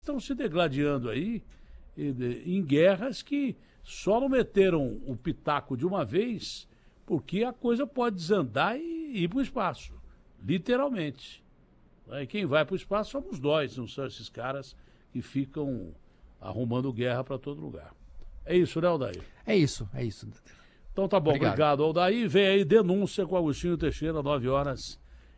estão se degladiando aí em guerras que só não meteram o pitaco de uma vez porque a coisa pode desandar e ir para o espaço, literalmente. E quem vai para o espaço somos nós, não são esses caras que ficam arrumando guerra para todo lugar. É isso, né, Aldair? É isso. Então tá bom, obrigado, Aldair. Vem aí denúncia com Agostinho Teixeira, 9 horas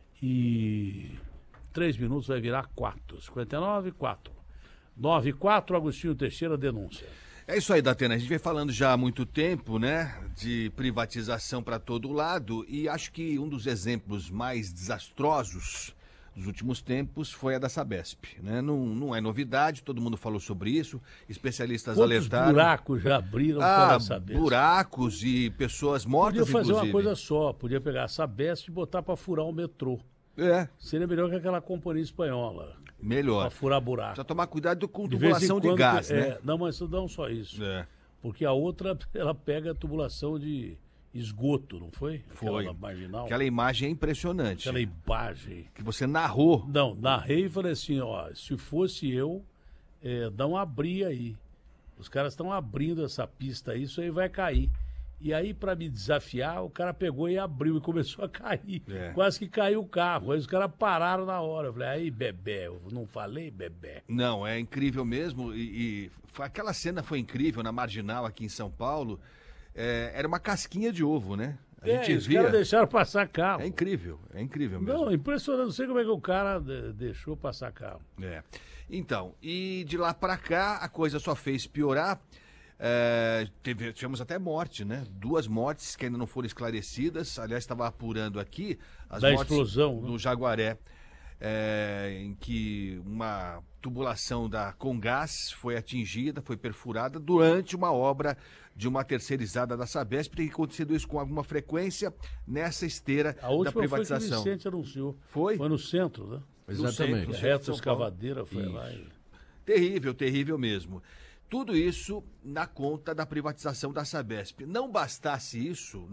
e 3 minutos, vai virar 4. 59, 4. 9 e 4, Agostinho Teixeira, denúncia. É isso aí, Datena. A gente vem falando já há muito tempo, né, de privatização para todo lado, e acho que um dos exemplos mais desastrosos dos últimos tempos foi a da Sabesp, né? Não é novidade, todo mundo falou sobre isso, especialistas alertaram. Buracos já abriram para a Sabesp. Buracos e pessoas mortas, podia fazer inclusive. Uma coisa só, podia pegar a Sabesp e botar para furar o metrô. Seria melhor que aquela companhia espanhola. Melhor. Para furar buraco. Precisa tomar cuidado com tubulação de gás, né? Não, mas não só isso. Porque a outra, ela pega a tubulação de esgoto, não foi? Foi. Aquela marginal. Aquela imagem é impressionante. Aquela imagem. Que você narrou. Não, narrei e falei assim, se fosse eu, não abria aí. Os caras estão abrindo essa pista aí, isso aí vai cair. E aí, para me desafiar, o cara pegou e abriu e começou a cair. Quase que caiu o carro. Aí os caras pararam na hora. Eu falei, aí, bebê, eu não falei, bebê. Não, é incrível mesmo. Aquela cena foi incrível na Marginal aqui em São Paulo. Era uma casquinha de ovo, né? A gente os via. caras deixaram passar carro. É incrível mesmo. Não, impressionante. Não sei como é que o cara deixou passar carro. Então, e de lá para cá, a coisa só fez piorar. Tivemos até morte, né? 2 mortes que ainda não foram esclarecidas. Aliás, estava apurando aqui as da mortes explosão, do Jaguaré, em que uma tubulação da Comgás foi atingida, foi perfurada durante uma obra de uma terceirizada da Sabesp. Tem acontecido isso com alguma frequência nessa esteira da privatização. Foi que o Vicente anunciou. Foi no centro, né? Exatamente. A reta escavadeira foi lá. Terrível mesmo. Tudo isso na conta da privatização da Sabesp. Não bastasse isso,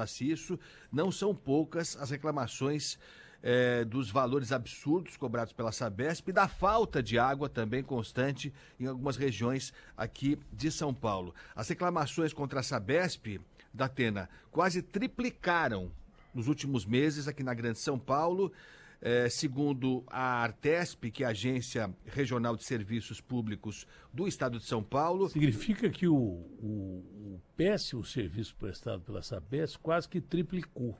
não são poucas as reclamações dos valores absurdos cobrados pela Sabesp e da falta de água também constante em algumas regiões aqui de São Paulo. As reclamações contra a Sabesp, Datena, quase triplicaram nos últimos meses aqui na Grande São Paulo. Segundo a Artesp, que é a Agência Regional de Serviços Públicos do Estado de São Paulo. Significa que o péssimo serviço prestado pela Sabesp quase que triplicou.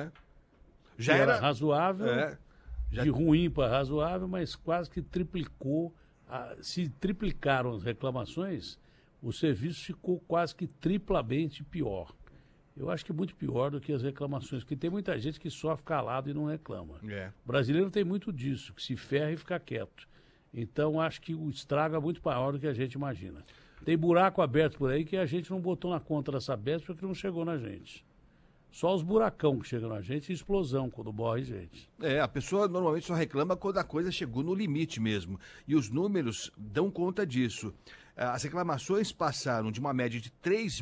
Já era razoável, de ruim para razoável, mas quase que triplicou. Se triplicaram as reclamações, o serviço ficou quase que triplamente pior. Eu acho que muito pior do que as reclamações, porque tem muita gente que sofre calado e não reclama. O brasileiro tem muito disso, que se ferra e fica quieto. Então, acho que o estrago é muito maior do que a gente imagina. Tem buraco aberto por aí que a gente não botou na conta da Sabesp porque não chegou na gente. Só os buracão que chegam na gente e explosão quando morre gente. A pessoa normalmente só reclama quando a coisa chegou no limite mesmo. E os números dão conta disso. As reclamações passaram de uma média de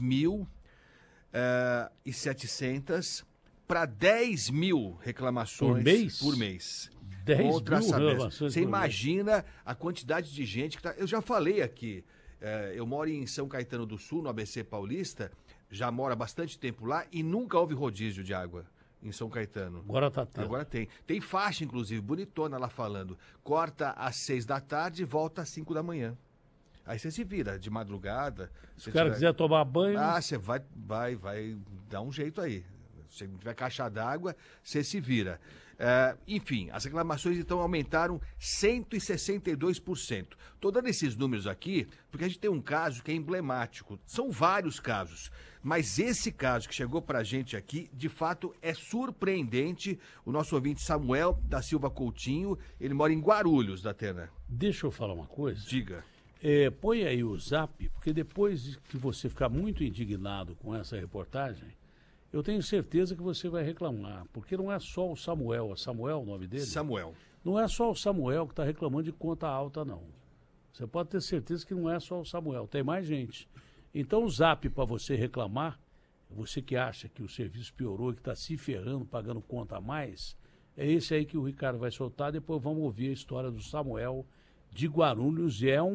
3.700 para 10 mil reclamações por mês. 10 mil reclamações. Você imagina a quantidade de gente que tá. Eu já falei aqui, eu moro em São Caetano do Sul, no ABC Paulista, já moro há bastante tempo lá e nunca houve rodízio de água em São Caetano. Agora tá tendo. Agora tem. Tem faixa, inclusive, bonitona lá falando. Corta às 6 da tarde e volta às 5 da manhã. Aí você se vira de madrugada. Se o cara quiser tomar banho... você vai dar um jeito aí. Se não tiver caixa d'água, você se vira. Enfim, as reclamações então aumentaram 162%. Estou dando esses números aqui porque a gente tem um caso que é emblemático. São vários casos, mas esse caso que chegou para a gente aqui, de fato, é surpreendente. O nosso ouvinte Samuel da Silva Coutinho, ele mora em Guarulhos, Datena. Deixa eu falar uma coisa. Diga. Põe aí o zap, porque depois que você ficar muito indignado com essa reportagem, eu tenho certeza que você vai reclamar, porque não é só o Samuel. É Samuel o nome dele? Samuel. Não é só o Samuel que está reclamando de conta alta, não. Você pode ter certeza que não é só o Samuel, tem mais gente. Então o zap para você reclamar, você que acha que o serviço piorou e que está se ferrando, pagando conta a mais, é esse aí que o Ricardo vai soltar. Depois vamos ouvir a história do Samuel de Guarulhos, e é um